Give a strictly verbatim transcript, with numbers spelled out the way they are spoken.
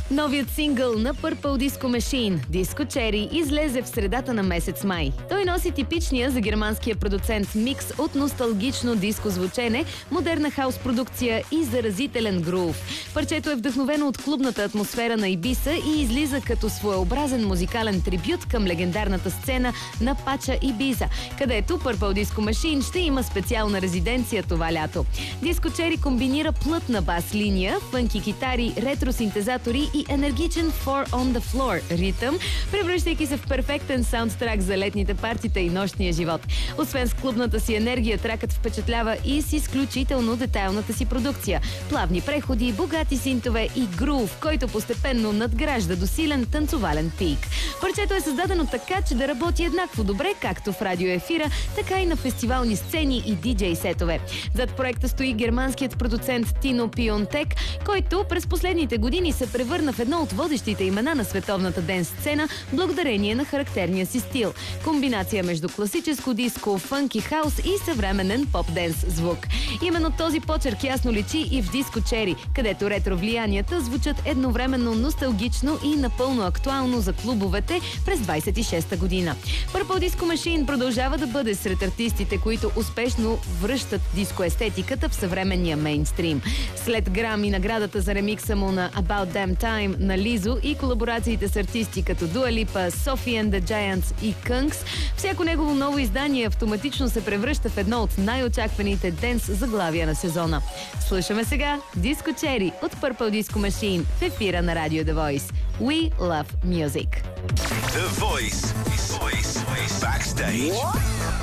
Новият сингъл на Purple Disco Machine, Disco Cherry, излезе в средата на месец май. Той носи типичния за германския продуцент микс от носталгично диско звучене, модерна хаус продукция и заразителен грув. Парчето е вдъхновено от клубната атмосфера на Ибиса и излиза като своеобразен музикален трибют към легендарната сцена на Пача Ибиза, където Purple Disco Machine ще има специална резиденция това лято. Disco Cherry комбинира плътна бас линия, фънки китари, ретро синтезатори и енергичен four on the floor ритъм, превръщайки се в перфектен саундтрак за летните партита и нощния живот. Освен с клубната си енергия, тракът впечатлява и с изключително детайлната си продукция. Плавни преходи, богати синтове и грув, който постепенно надгражда до силен танцовален пик. Парчето е създадено така, че да работи еднакво добре както в радиоефира, така и на фестивални сцени и диджей сетове. Зад проекта стои германският продуцент Тино Пионтек, който през последните години се превърна в едно от водещите имена на световната денс сцена, благодарение на характерния си стил. Комбинация между класическо диско, фънки хаус и съвременен поп-денс звук. Именно този почерк ясно личи и в Disco Cherry, където ретро влиянията звучат едновременно носталгично и напълно актуално за клубовете през двайсет и шеста година. Purple Disco Machine продължава да бъде сред артистите, които успешно връщат диско естетиката в съвременния мейнстрим. След Грам и наградата за ремикса му на About Damn Time на Лизо и колаборациите с артисти като Dua Lipa, Sophie and the Giants и Kungs, всяко негово ново издание автоматично се превръща в едно от най-очакваните денс заглавия на сезона. Слушаме сега Disco Cherry от Purple Disco Machine в ефира на радио The Voice. We love music. The Voice. Voice. Backstage.